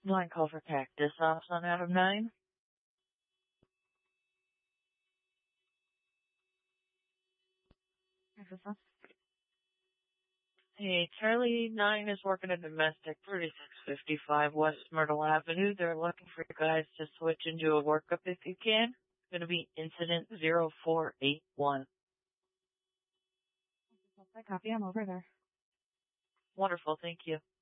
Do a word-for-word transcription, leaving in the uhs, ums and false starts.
Line call for Cactus Ops on Adam nine. Hey, Charlie nine is working a domestic, thirty-six fifty-five West Myrtle Avenue. They're looking for you guys to switch into a workup if you can. It's going to be incident zero four eight one. I copy. I'm over there. Wonderful. Thank you.